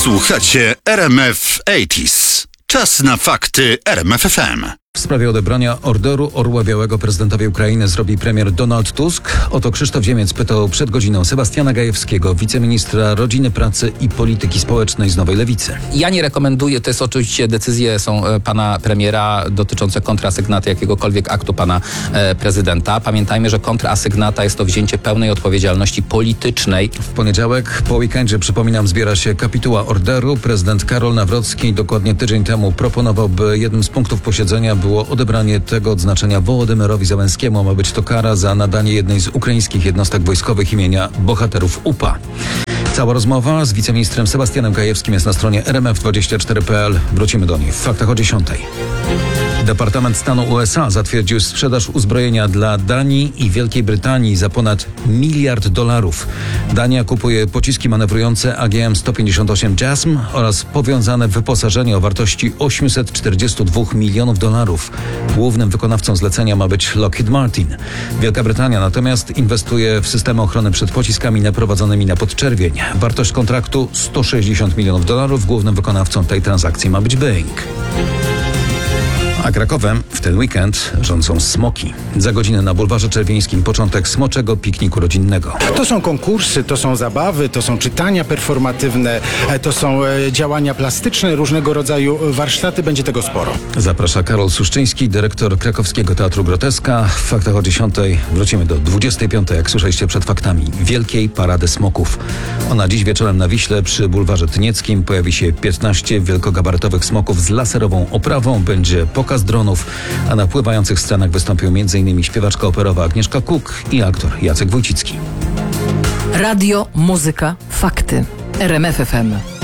Słuchacie RMF 80s. Czas na fakty RMF FM. W sprawie odebrania Orderu Orła Białego prezydentowi Ukrainy zrobi premier Donald Tusk. O to Krzysztof Ziemiec pytał przed godziną Sebastiana Gajewskiego, wiceministra rodziny, pracy i polityki społecznej z Nowej Lewicy. Ja nie rekomenduję, to jest oczywiście decyzje są pana premiera dotyczące kontrasygnaty jakiegokolwiek aktu pana prezydenta. Pamiętajmy, że kontrasygnata jest to wzięcie pełnej odpowiedzialności politycznej. W poniedziałek po weekendzie, przypominam, zbiera się kapituła Orderu. Prezydent Karol Nawrocki dokładnie tydzień temu proponował, by jednym z punktów posiedzenia było odebranie tego odznaczenia Wołodymyrowi Zełenskiemu. Ma być to kara za nadanie jednej z ukraińskich jednostek wojskowych imienia bohaterów UPA. Cała rozmowa z wiceministrem Sebastianem Gajewskim jest na stronie rmf24.pl. Wrócimy do niej w faktach o 10:00. Departament Stanu USA zatwierdził sprzedaż uzbrojenia dla Danii i Wielkiej Brytanii za ponad $1 miliard. Dania kupuje pociski manewrujące AGM-158 JASM oraz powiązane wyposażenie o wartości $842 milionów. Głównym wykonawcą zlecenia ma być Lockheed Martin. Wielka Brytania natomiast inwestuje w systemy ochrony przed pociskami naprowadzonymi na podczerwień. Wartość kontraktu $160 milionów. Głównym wykonawcą tej transakcji ma być Boeing. A Krakowem w ten weekend rządzą smoki. Za godzinę na Bulwarze Czerwińskim początek smoczego pikniku rodzinnego. To są konkursy, to są zabawy, to są czytania performatywne, to są działania plastyczne, różnego rodzaju warsztaty, będzie tego sporo. Zaprasza Karol Suszczyński, dyrektor Krakowskiego Teatru Groteska. W faktach o 10:00 wrócimy do 25:00, jak słyszeliście przed faktami, Wielkiej Parady Smoków. Ona dziś wieczorem na Wiśle przy Bulwarze Tynieckim pojawi się 15 wielkogabarytowych smoków z laserową oprawą. Będzie pokaz dronów, a na pływających scenach wystąpią m.in. śpiewaczka operowa Agnieszka Kuk i aktor Jacek Wójcicki. Radio, muzyka, fakty. RMF FM.